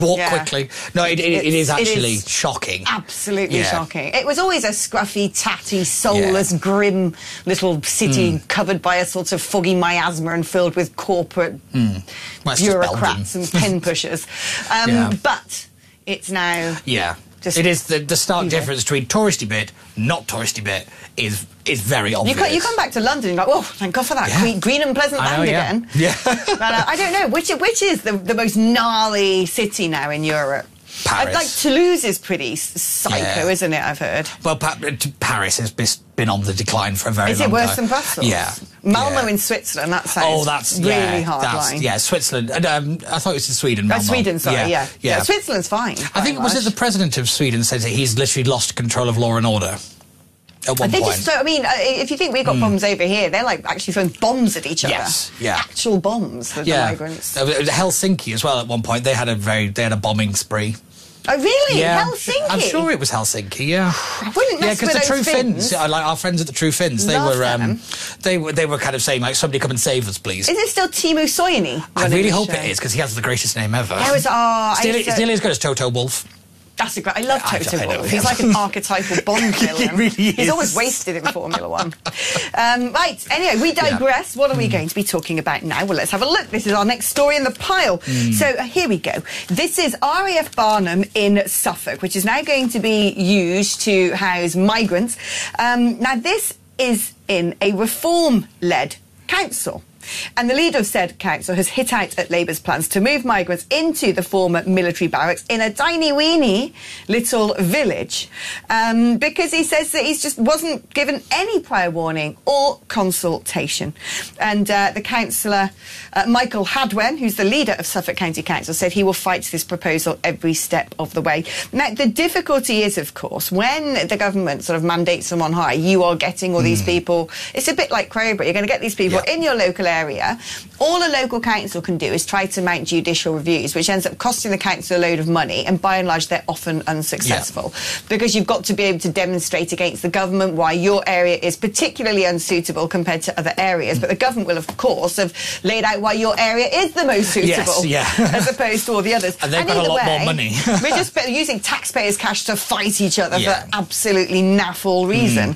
Walk quickly. No, it is actually shocking. Absolutely shocking. It was always a scruffy, tatty, soulless, grim little city covered by a sort of foggy miasma and filled with corporate bureaucrats and pen pushers. But it's now... Yeah. It is the stark difference between touristy bit, not touristy bit, is very obvious. You come back to London and you're like, oh, thank God for that. Green and pleasant land again. Yeah. But I don't know, which is the most gnarly city now in Europe? Paris. Like Toulouse is pretty psycho, isn't it, I've heard? Well, Paris has been on the decline for a very long time. Is it worse than Brussels? Yeah. Malmo in Switzerland, that sounds really hard line. Yeah, Switzerland. I thought it was in Sweden, Malmo. Sweden, sorry, yeah. Switzerland's fine. I think, was it the president of Sweden said that he's literally lost control of law and order? At one point. If you think we've got problems over here, they're like actually throwing bombs at each other. Yes, yeah. Actual bombs, the migrants. Helsinki as well at one point, they had a bombing spree. Oh, really? Yeah. Helsinki? I'm sure it was Helsinki, yeah. I wouldn't mess with because the those True Finns, like our friends at the True Finns, they were kind of saying, like, somebody come and save us, please. Is it still Teemu Soini? I really hope it is, because he has the greatest name ever. It's nearly as good as Toto Wolff. That's a great... I love Toto Wolff. He's like an archetypal Bond villain. He really is. He's always wasted in Formula One. Right, anyway, we digress. What are we going to be talking about now? Well, let's have a look. This is our next story in the pile. So here we go. This is RAF Barnham in Suffolk, which is now going to be used to house migrants. Now, this is in a reform-led council. And the leader of said council has hit out at Labour's plans to move migrants into the former military barracks in a tiny-weeny little village because he says that he just wasn't given any prior warning or consultation. And the councillor, Michael Hadwen, who's the leader of Suffolk County Council, said he will fight this proposal every step of the way. Now, the difficulty is, of course, when the government sort of mandates them on high, you are getting all these people. It's a bit like Crowborough. You're going to get these people in your local area. All a local council can do is try to mount judicial reviews, which ends up costing the council a load of money, and by and large they're often unsuccessful because you've got to be able to demonstrate against the government why your area is particularly unsuitable compared to other areas, but the government will of course have laid out why your area is the most suitable as opposed to all the others. And they've got a lot more money. We're just using taxpayers' cash to fight each other for absolutely naff all reason.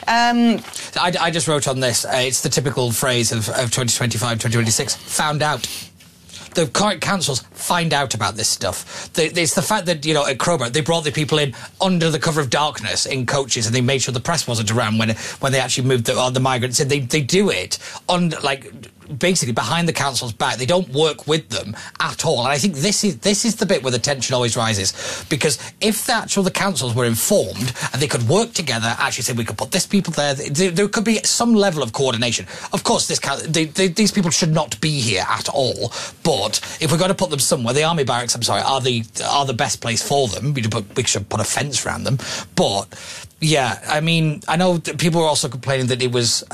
I just wrote on this, it's the typical phrase of 2025, 2026, found out. The current councils find out about this stuff. It's the fact that, you know, at Crowborough, they brought the people in under the cover of darkness in coaches, and they made sure the press wasn't around when they actually moved the migrants in. They do it on, like, basically behind the council's back. They don't work with them at all. And I think this is the bit where the tension always rises, because if the councils were informed and they could work together, actually say we could put this people there could be some level of coordination. Of course, these people should not be here at all, but if we're going to put them somewhere, the army barracks, are the best place for them. We should put a fence around them. But yeah, I mean, I know that people were also complaining that it was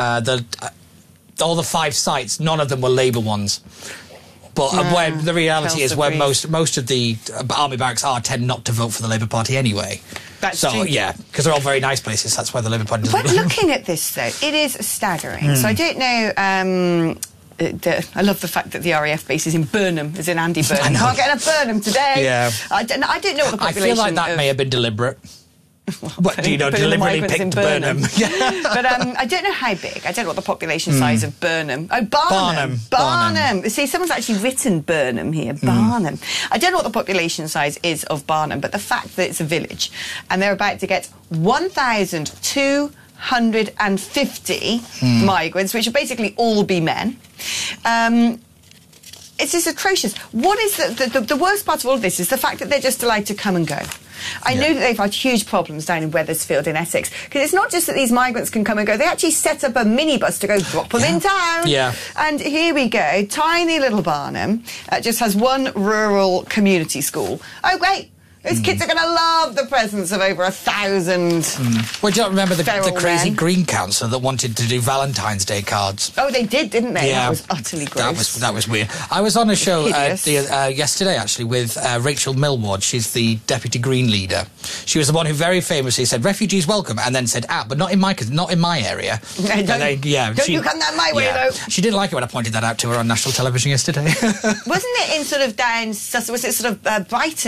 all the 5 sites, none of them were Labour ones. But when the reality is where most of the army barracks tend not to vote for the Labour Party anyway. That's true. Yeah, because they're all very nice places. That's why the Labour Party doesn't. But looking at this, though, it is staggering. So I don't know... I love the fact that the RAF base is in Burnham, as in Andy Burnham. Can't get enough Burnham today. Yeah. I don't know what the population... I feel like that may have been deliberate. What do you know? Deliberately picked Burnham. But I don't know how big. I don't know what the population size of Burnham. Oh, Barnham. See, someone's actually written Burnham here. Barnham. I don't know what the population size is of Barnham, but the fact that it's a village and they're about to get 1,250 migrants, which will basically all be men. It's just atrocious. What is the worst part of all of this is the fact that they're just allowed to come and go. I know that they've had huge problems down in Wethersfield in Essex, because it's not just that these migrants can come and go, they actually set up a minibus to go drop them in town. Yeah. And here we go, tiny little Barnham just has one rural community school. Oh, great. Those kids are going to love the presence of over 1,000. Well, do you not remember the crazy men. Green councillor that wanted to do Valentine's Day cards? Oh, they did, didn't they? Yeah. That was utterly gross. That was weird. I was on a show Hideous. yesterday, actually, with Rachel Millward. She's the Deputy Green leader. She was the one who very famously said, "Refugees welcome," and then said, but not in my area. Don't you come down my way, though. She didn't like it when I pointed that out to her on national television yesterday. Wasn't it in sort of down, was it sort of Brighton?